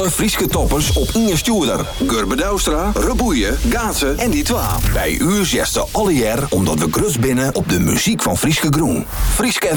alle Frieske toppers op Inge Stuurder. Gurbe Douwstra, Reboeien, Gaatsen en die twa. Bij u zesde alle jaar omdat we grus binnen op de muziek van Frieske Groen. Frieske